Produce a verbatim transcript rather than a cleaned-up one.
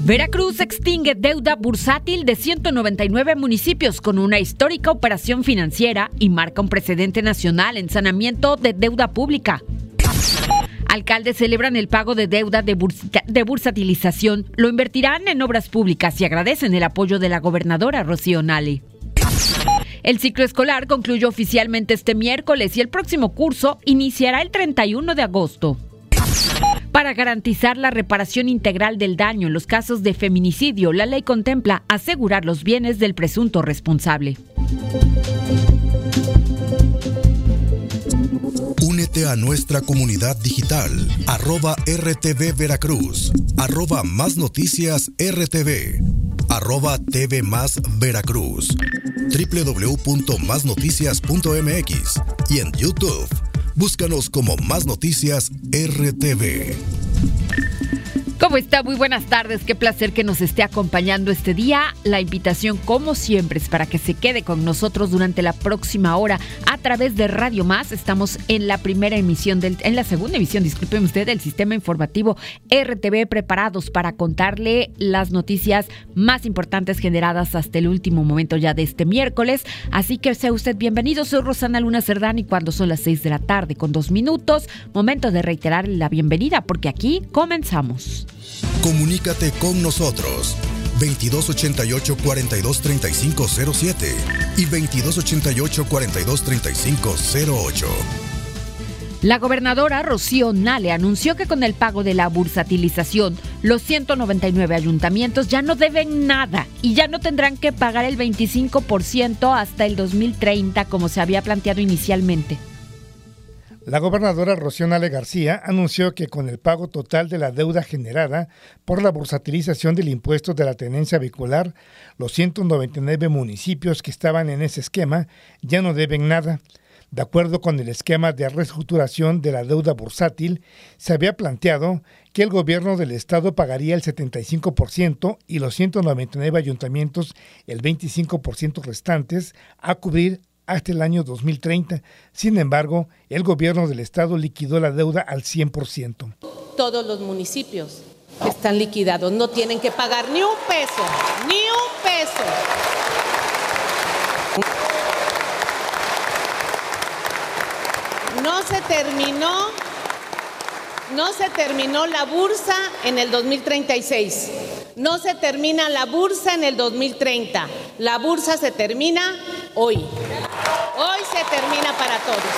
Veracruz extingue deuda bursátil de ciento noventa y nueve municipios con una histórica operación financiera y marca un precedente nacional en sanamiento de deuda pública. Alcaldes celebran el pago de deuda de, bursa, de bursatilización, lo invertirán en obras públicas y agradecen el apoyo de la gobernadora Rocío Nale. El ciclo escolar concluyó oficialmente este miércoles y el próximo curso iniciará el treinta y uno de agosto. Para garantizar la reparación integral del daño en los casos de feminicidio, la ley contempla asegurar los bienes del presunto responsable. Únete a nuestra comunidad digital, arroba R T V Veracruz, arroba Más Noticias R T V, arroba T V Más Veracruz, doble u doble u doble u punto más noticias punto m x y en YouTube. Búscanos como Más Noticias R T V. ¿Cómo está? Muy buenas tardes. Qué placer que nos esté acompañando este día. La invitación, como siempre, es para que se quede con nosotros durante la próxima hora a través de Radio Más. Estamos en la primera emisión, del, en la segunda emisión, disculpen usted, del sistema informativo R T V, preparados para contarle las noticias más importantes generadas hasta el último momento ya de este miércoles. Así que sea usted bienvenido. Soy Rosana Luna Cerdán y cuando son las seis de la tarde con dos minutos, momento de reiterarle la bienvenida porque aquí comenzamos. Comunícate con nosotros veintidós ochenta y ocho, cuarenta y dos, treinta y cinco cero siete y veintidós ochenta y ocho, cuarenta y dos, treinta y cinco cero ocho. La gobernadora Rocío Nale anunció que con el pago de la bursatilización, los ciento noventa y nueve ayuntamientos ya no deben nada y ya no tendrán que pagar el veinticinco por ciento hasta el dos mil treinta como se había planteado inicialmente. La gobernadora Rocío Nale García anunció que con el pago total de la deuda generada por la bursatilización del impuesto de la tenencia vehicular, los ciento noventa y nueve municipios que estaban en ese esquema ya no deben nada. De acuerdo con el esquema de reestructuración de la deuda bursátil, se había planteado que el gobierno del estado pagaría el setenta y cinco por ciento y los ciento noventa y nueve ayuntamientos el veinticinco por ciento restantes a cubrir hasta el año dos mil treinta. Sin embargo, el gobierno del estado liquidó la deuda al cien por ciento. Todos los municipios están liquidados, no tienen que pagar ni un peso, ni un peso. No se terminó, no se terminó la bursa en el dos mil treinta y seis. No se termina la bursa en el dos mil treinta. La bursa se termina hoy. Hoy se termina para todos.